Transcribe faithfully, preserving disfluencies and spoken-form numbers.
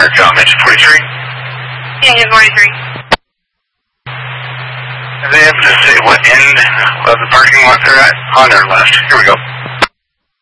America, mention forty-three. Yeah, yeah, forty-three. Are they able to say what end of the parking lot they're at? On their left. Here we go.